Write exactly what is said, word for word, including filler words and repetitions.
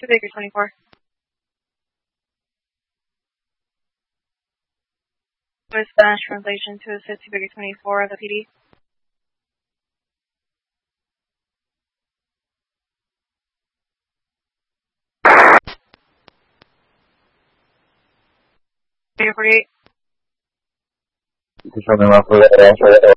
two Baker twenty-four. With Spanish translation to assist two Baker twenty-four of the P D. Baker forty-eight. Control me one for the